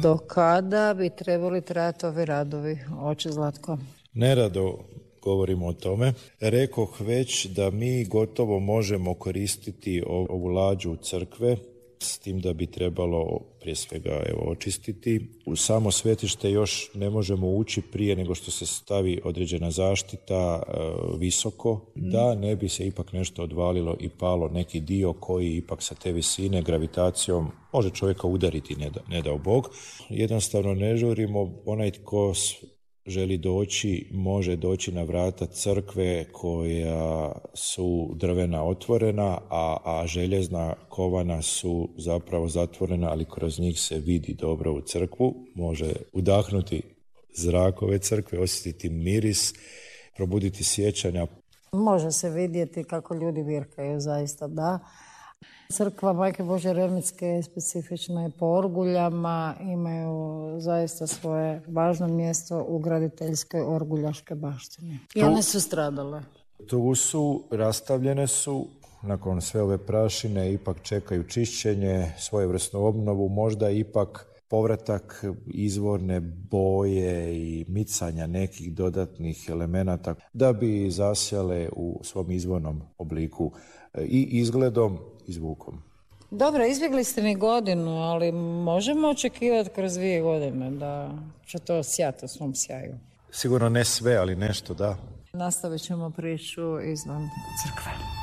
Do kada bi trebali trajati ovi radovi? Oče Zlatko. Nerado govorimo o tome. Rekoh već da mi gotovo možemo koristiti ovu lađu crkve, s tim da bi trebalo prije svega očistiti. U samo svetište još ne možemo ući prije nego što se stavi određena zaštita visoko, da ne bi se ipak nešto odvalilo i palo neki dio koji ipak sa te visine gravitacijom može čovjeka udariti, ne dao Bog. Jednostavno ne žurimo, onaj tko želi doći, može doći na vrata crkve koja su drvena otvorena, a željezna kovana su zapravo zatvorena, ali kroz njih se vidi dobro u crkvu. Može udahnuti zrak ove crkve, osjetiti miris, probuditi sjećanja. Može se vidjeti kako ljudi virkaju, zaista da. Crkva Majke Božje Remetske je specifična i po orguljama, imaju zaista svoje važno mjesto u graditeljskoj orguljaškoj baštini. I one su stradale. Tu su, rastavljene su, nakon sve ove prašine ipak čekaju čišćenje, svojevrsnu obnovu, možda ipak povratak izvorne boje i micanja nekih dodatnih elemenata da bi zasjale u svom izvornom obliku i izgledom i zvukom. Dobro, izbjegli ste mi godinu, ali možemo očekivati kroz 2 godine da će to sjati u svom sjaju. Sigurno ne sve, ali nešto da. Nastavit ćemo priču izvan crkve.